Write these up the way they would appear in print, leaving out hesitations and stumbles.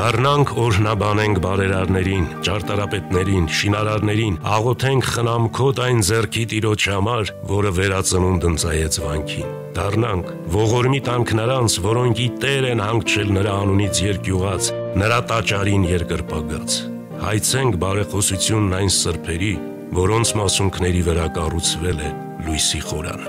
Դառնանք օրհնաբանենք բարերարներին, ճարտարապետներին, շինարարներին, աղոթենք խնամքոտ այն ձեռքի տիրոջ համար, որը վերածնունդ ընծայեց վանքին։ Դառնանք, ողորմի տանք նրանց, որոնք ի Տեր են հանգչել նրա անունից երկյուղած, նրա տաճարին երկրպագած։ Հայցենք բարեխոսությունն այն սրբերի, որոնց մասունքների վրա կառուցվել է լույսի խորանը։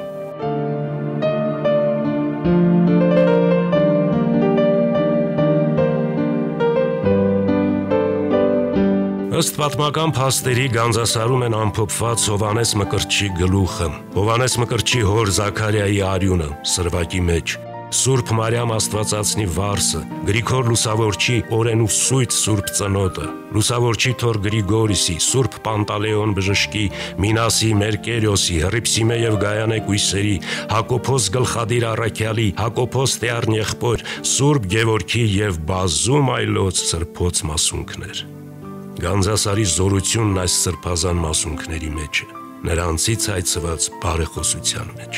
Ըստ պատմական փաստերի Գանձասարում են ամփոփված Հովհաննես Մկրտչի գլուխը, Հովհաննես Մկրտչի հոր Զաքարիայի արյունը սրվակի մեջ, Սուրբ Մարիամ Աստվածածնի վարսը, Գրիգոր Լուսավորչի օրենու սույթ Սուրբ Ծնոտը, Լուսավորչի թոր Գրիգորիսի, Սուրբ Պանտալեոն Բժշկի, Մինասի, Մերկերիոսի, Հռիփսիմե եւ Գայանե կույսերի, Հակոբոս Գլխադիր Առաքյալի, Հակոբոս Տեառն եղբոր, Սուրբ Գևորգի եւ բազում այլոց սրբոց մասունքներ։ Գանձասարի զորությունն այս սրբազան մասունքների մեջ է, նրանցից հայցված բարեխոսության մեջ։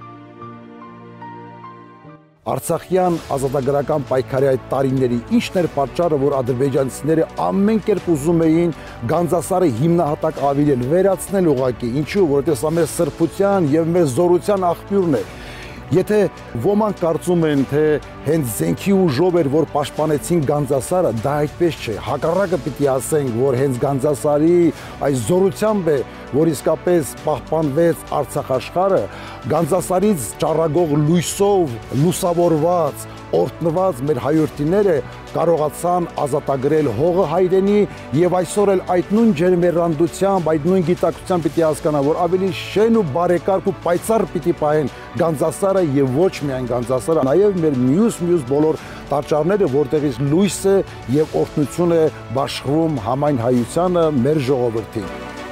Արցախյան ազատագրական պայքարի այդ տարիների ինչն էր պատճառը, որ ադրբեջանցիները ամեն կերպ ուզում էին Գանձասարը հիմնահատակ ավիրել, վերացնել ուղղակի, ինչու, որովհետև սա մեր սրբության եւ մեր զորության աղբյուրն է։ Եթե ոմանք կարծում են, թե հենց զենքի ուժով էր, որ պաշտպանեցին Գանձասարը, դա այդպես չէ։ Հակառակը պիտի ասենք, որ հենց Գանձասարի այս զորությամբ է, որ իսկապես պահպանվեց Արցախ աշխարհը, Գանձասարից ճառագող լույսով լուսավորված, օրհնված մեր հայրենիները կարողացան ազատագրել հողը հայրենի եւ այսօր էլ այդ նույն ջերմեռանդությամբ, այդ նույն գիտակցությամբ պիտի հասկանան, որ ավելի շեն ու բարեկարգ ու պայծառ պիտի պահեն Գանձասարը եւ ոչ միայն Գանձասարը, նաեւ մեր մյուս բոլոր տաճարները, որտեղից լույսը եւ օրհնությունը բաշխվում համայն հայությանը, մեր ժողովրդին։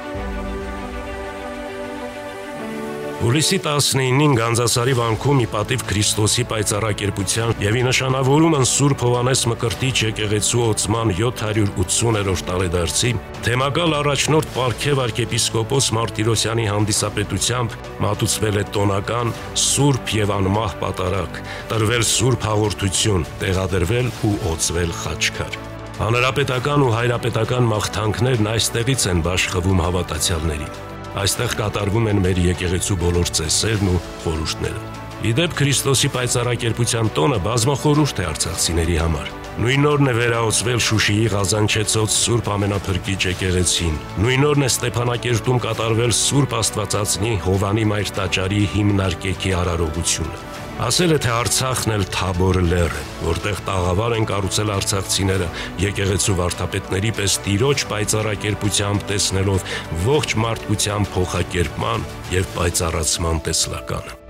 Հուլիսի 19-ին Գանձասարի վանքում ի պատիվ Քրիստոսի պայծառակերպության եւ ի նշանավորումն Սուրբ Հովհաննես Մկրտիչ եկեղեցու օծման 780-րդ տարեդարձի թեմակալ առաջնորդ Պարքև arczepiskopos Մարտիրոսյանի հանդիսապետությամբ մատուցվել է տոնական Սուրբ եւ անմահ պատարակ, տրվել Սուրբ հաղորդություն, տեղադրվել ու օծվել խաչքար։ Հանրապետական ու հայրապետական մաղթանքներն այստեղից են բաշխվում հավատացյալներին։ Այստեղ կատարվում են մեր եկեղեցու բոլոր ծեսերն ու խորհուրդները։ Իդեպ Քրիստոսի պայծառակերպության տոնը բազմախորհուրդ է արցախցիների համար։ Նույն օրն է վերաօծվել Շուշիի Ղազանչեցոց Սուրբ Ամենափրկիչ եկեղեցին։ Նույն օրն է Ստեփանակերտում կատարվել Սուրբ Աստվածածնի Հովանի Մայր տաճարի հիմնարկեքի արարողությունը։ Ասել է, թե Արցախն էլ Թաբոր լեռ է, որտեղ տաղավար են կառուցել արցախցիները եկեղեցու վարդապետների պես Տիրոջ պայծառակերպությամբ տեսնելով ողջ մարդկության փոխակերպման եւ պայծառացման տեսլականը։